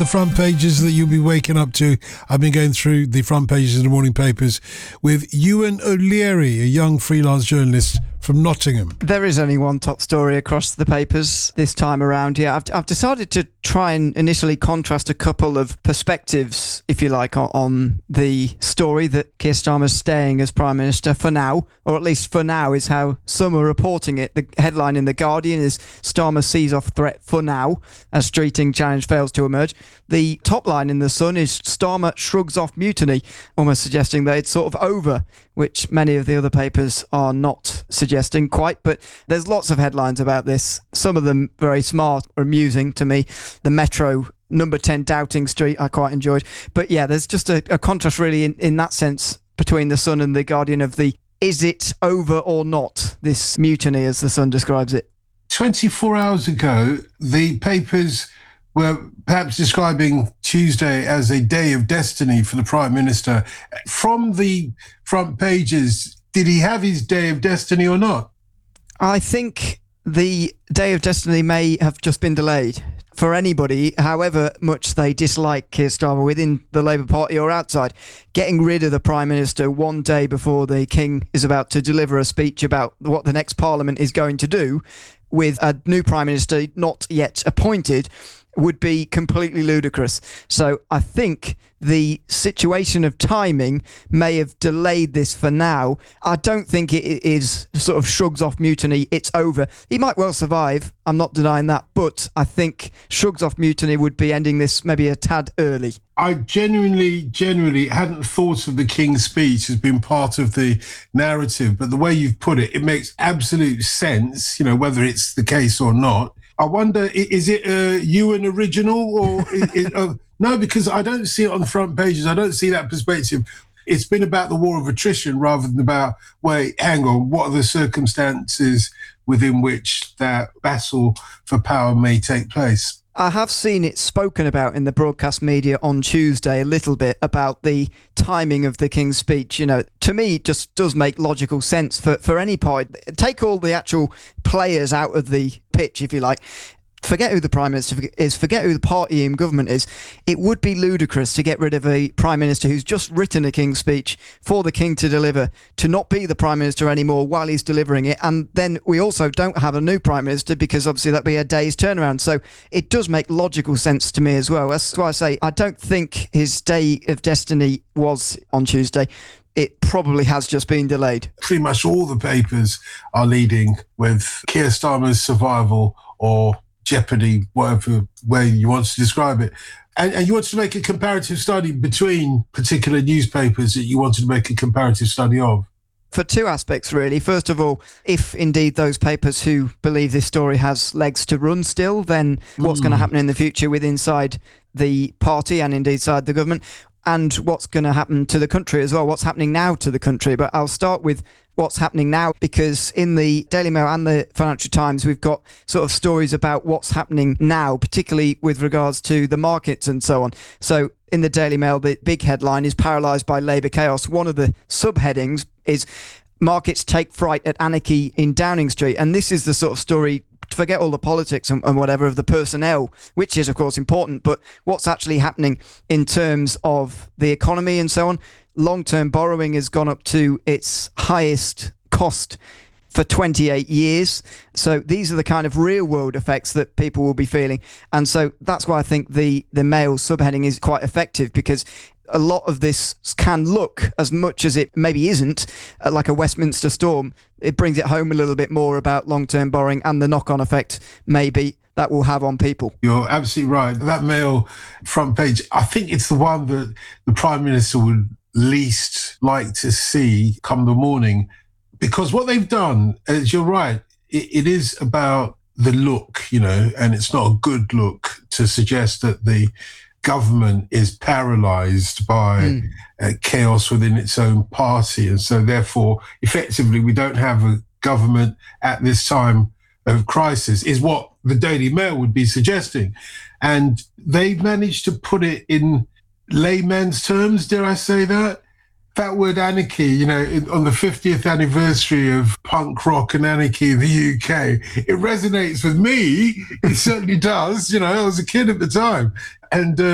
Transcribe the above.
front pages that you'll be waking up to. I've been going through the front pages of the morning papers with Ewan O'Leary, a young freelance journalist from Nottingham. There is only one top story across the papers this time around. Yeah, I've decided to try and initially contrast a couple of perspectives, if you like, on the story that Keir Starmer's staying as Prime Minister for now, or at least for now is how some are reporting it. The headline in The Guardian is Starmer sees off threat for now as Streeting challenge fails to emerge. The top line in The Sun is Starmer shrugs off mutiny, almost suggesting that it's sort of over, which many of the other papers are not suggesting quite. But there's lots of headlines about this, some of them very smart or amusing to me. The Metro number 10 Downing Street I quite enjoyed. But yeah, there's just a contrast really in that sense between The Sun and The Guardian of the is it over or not, this mutiny as The Sun describes it. 24 hours ago, the papers were perhaps describing Tuesday as a day of destiny for the Prime Minister. From the front pages, did he have his day of destiny or not? I think the day of destiny may have just been delayed. For anybody, however much they dislike Keir Starmer within the Labour Party or outside, getting rid of the Prime Minister one day before the King is about to deliver a speech about what the next Parliament is going to do, with a new Prime Minister not yet appointed, would be completely ludicrous. So I think the situation of timing may have delayed this for now. I don't think it is sort of shrugs off mutiny, it's over. He might well survive, I'm not denying that, but I think shrugs off mutiny would be ending this maybe a tad early. I genuinely hadn't thought of the King's speech as being part of the narrative, but the way you've put it, it makes absolute sense, whether it's the case or not. I wonder, is it a Ewan original or no? Because I don't see it on the front pages. I don't see that perspective. It's been about the war of attrition rather than about, wait, hang on, what are the circumstances within which that battle for power may take place? I have seen it spoken about in the broadcast media on Tuesday a little bit about the timing of the King's speech. To me, it just does make logical sense for any party. Take all the actual players out of the pitch, if you like. Forget who the Prime Minister is, forget who the party in government is. It would be ludicrous to get rid of a Prime Minister who's just written a King's speech for the King to deliver, to not be the Prime Minister anymore while he's delivering it. And then we also don't have a new Prime Minister because obviously that'd be a day's turnaround. So it does make logical sense to me as well. That's why I say I don't think his day of destiny was on Tuesday. It probably has just been delayed. Pretty much all the papers are leading with Keir Starmer's survival or jeopardy, whatever way you want to describe it. And you wanted to make a comparative study between particular newspapers that you wanted to make a comparative study of. For two aspects, really. First of all, if indeed those papers who believe this story has legs to run still, then what's going to happen in the future with inside the party and indeed inside the government, and what's going to happen to the country as well, what's happening now to the country. But I'll start with what's happening now, because in the Daily Mail and the Financial Times, we've got sort of stories about what's happening now, particularly with regards to the markets and so on. So in the Daily Mail, the big headline is paralysed by Labour chaos. One of the subheadings is markets take fright at anarchy in Downing Street. And this is the sort of story, forget all the politics and whatever of the personnel, which is of course important, but what's actually happening in terms of the economy and so on. Long-term borrowing has gone up to its highest cost for 28 years. So these are the kind of real-world effects that people will be feeling. And so that's why I think the Mail subheading is quite effective, because a lot of this can look, as much as it maybe isn't, like a Westminster storm. It brings it home a little bit more about long-term borrowing and the knock-on effect maybe that will have on people. You're absolutely right. That Mail front page, I think it's the one that the Prime Minister would least like to see come the morning, because what they've done, as you're right, it is about the look, and it's not a good look to suggest that the government is paralysed by chaos within its own party. And so therefore, effectively, we don't have a government at this time of crisis, is what the Daily Mail would be suggesting. And they've managed to put it in layman's terms, dare I say that? That word anarchy, on the 50th anniversary of punk rock and anarchy in the UK, it resonates with me. It certainly does. I was a kid at the time. And